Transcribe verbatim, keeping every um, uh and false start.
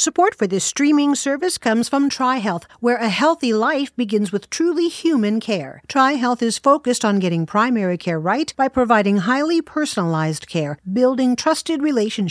Support for this streaming service comes from TriHealth, where a healthy life begins with truly human care. TriHealth is focused on getting primary care right by providing highly personalized care, building trusted relationships,